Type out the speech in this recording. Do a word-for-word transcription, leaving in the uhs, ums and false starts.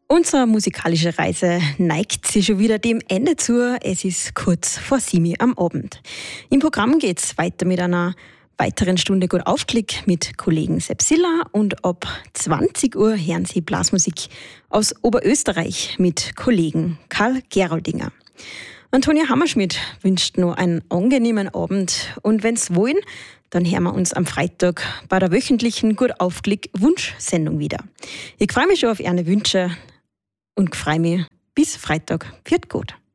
Unsere musikalische Reise neigt sich schon wieder dem Ende zu. Es ist kurz vor sieben am Abend. Im Programm geht es weiter mit einer weiteren Stunde Gut aufgelegt mit Kollegen Sepp Siller und ab zwanzig Uhr hören Sie Blasmusik aus Oberösterreich mit Kollegen Karl Geroldinger. Antonia Hammerschmidt wünscht noch einen angenehmen Abend und wenn's wollen, dann hören wir uns am Freitag bei der wöchentlichen Gut aufgelegt Wunschsendung wieder. Ich freue mich schon auf Ihre Wünsche und freue mich bis Freitag. Viert gut.